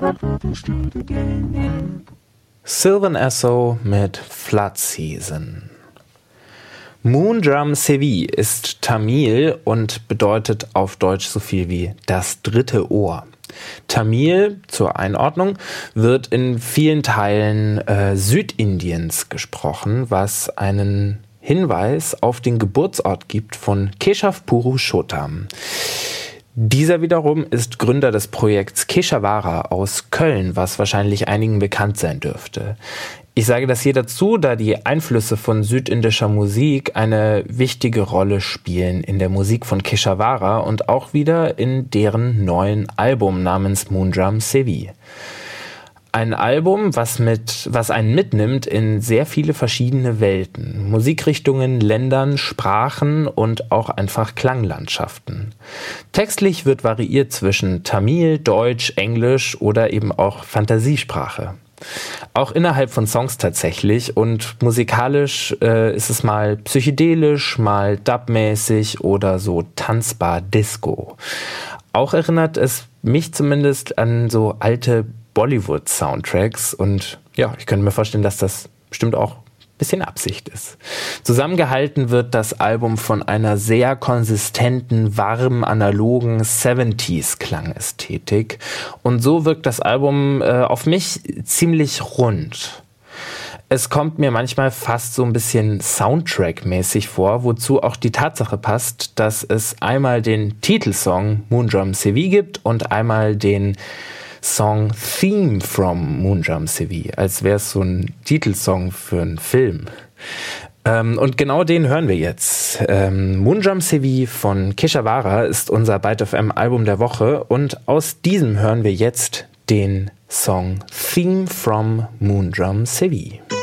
Sylvan Esso mit Flood Season. Moondrum Sevi ist Tamil und bedeutet auf Deutsch so viel wie das dritte Ohr. Tamil, zur Einordnung, wird in vielen Teilen Südindiens gesprochen, was einen Hinweis auf den Geburtsort gibt von Keshav Purushottam. Dieser wiederum ist Gründer des Projekts Keshavara aus Köln, was wahrscheinlich einigen bekannt sein dürfte. Ich sage das hier dazu, da die Einflüsse von südindischer Musik eine wichtige Rolle spielen in der Musik von Keshavara und auch wieder in deren neuen Album namens Moondrum Sevi. Ein Album, was einen mitnimmt in sehr viele verschiedene Welten, Musikrichtungen, Ländern, Sprachen und auch einfach Klanglandschaften. Textlich wird variiert zwischen Tamil, Deutsch, Englisch oder eben auch Fantasiesprache. Auch innerhalb von Songs tatsächlich, und musikalisch ist es mal psychedelisch, mal dubmäßig oder so tanzbar Disco. Auch erinnert es mich zumindest an so alte Bollywood-Soundtracks und ja, ich könnte mir vorstellen, dass das bestimmt auch ein bisschen Absicht ist. Zusammengehalten wird das Album von einer sehr konsistenten, warm analogen 70s-Klangästhetik und so wirkt das Album auf mich ziemlich rund. Es kommt mir manchmal fast so ein bisschen Soundtrack-mäßig vor, wozu auch die Tatsache passt, dass es einmal den Titelsong Moondrum Sevi gibt und einmal den Song Theme from Moondrum Sevi, als wäre es so ein Titelsong für einen Film. Und genau den hören wir jetzt. Moondrum Sevi von Keshavara ist unser Byte FM Album der Woche und aus diesem hören wir jetzt den Song Theme from Moondrum Sevi.